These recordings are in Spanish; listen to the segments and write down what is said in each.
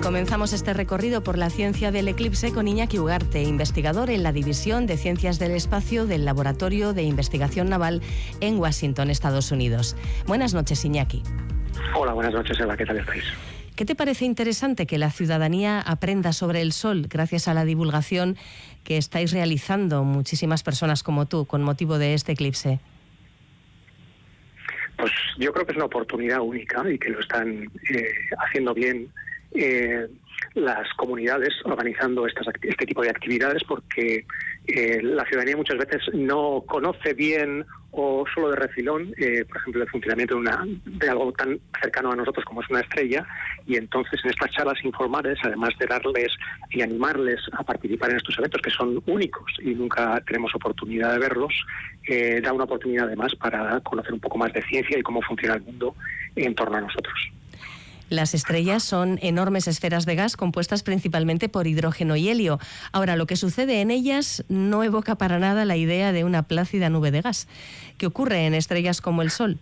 Comenzamos este recorrido por la ciencia del eclipse con Iñaki Ugarte, investigador en la División de Ciencias del Espacio del Laboratorio de Investigación Naval en Washington, Estados Unidos. Buenas noches, Iñaki. Hola, buenas noches, Eva. ¿Qué tal estáis? ¿Qué te parece interesante que la ciudadanía aprenda sobre el Sol gracias a la divulgación que estáis realizando muchísimas personas como tú con motivo de este eclipse? Pues yo creo que es una oportunidad única y que lo están haciendo bien las comunidades organizando este tipo de actividades, porque la ciudadanía muchas veces no conoce bien o solo de refilón, por ejemplo, el funcionamiento de algo tan cercano a nosotros como es una estrella, y entonces en estas charlas informales, además de darles y animarles a participar en estos eventos que son únicos y nunca tenemos oportunidad de verlos, da una oportunidad además para conocer un poco más de ciencia y cómo funciona el mundo en torno a nosotros. Las estrellas son enormes esferas de gas compuestas principalmente por hidrógeno y helio. Ahora, lo que sucede en ellas no evoca para nada la idea de una plácida nube de gas. ¿Qué ocurre en estrellas como el Sol?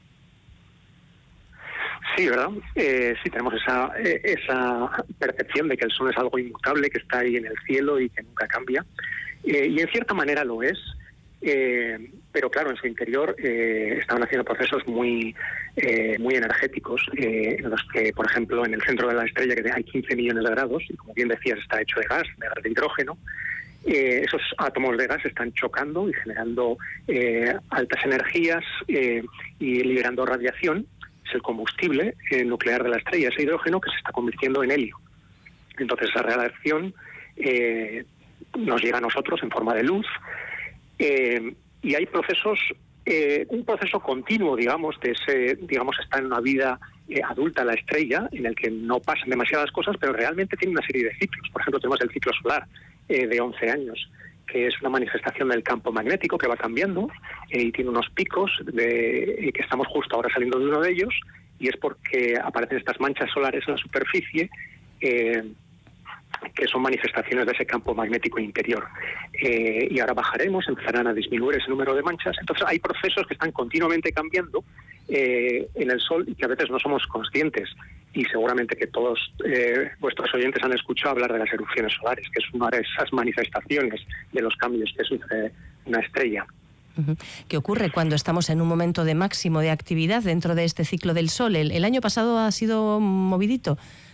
Sí, ¿verdad? Sí, tenemos esa percepción de que el Sol es algo inmutable, que está ahí en el cielo y que nunca cambia. Y en cierta manera lo es. Pero claro, en su interior estaban haciendo procesos muy energéticos, en los que, por ejemplo, en el centro de la estrella, que hay 15 millones de grados, y como bien decías, está hecho de gas de hidrógeno. Esos átomos de gas están chocando y generando altas energías y liberando radiación. Es el combustible nuclear de la estrella, ese hidrógeno que se está convirtiendo en helio. Entonces esa radiación nos llega a nosotros en forma de luz. Y hay procesos, un proceso continuo, digamos, está en una vida adulta la estrella, en el que no pasan demasiadas cosas, pero realmente tiene una serie de ciclos. Por ejemplo, tenemos el ciclo solar de 11 años, que es una manifestación del campo magnético que va cambiando y tiene unos picos que estamos justo ahora saliendo de uno de ellos, y es porque aparecen estas manchas solares en la superficie, que son manifestaciones de ese campo magnético interior. Y ahora bajaremos, empezarán a disminuir ese número de manchas. Entonces hay procesos que están continuamente cambiando en el Sol y que a veces no somos conscientes. Y seguramente que todos vuestros oyentes han escuchado hablar de las erupciones solares, que es una de esas manifestaciones de los cambios que sufre una estrella. ¿Qué ocurre cuando estamos en un momento de máximo de actividad dentro de este ciclo del Sol? El año pasado ha sido movidito.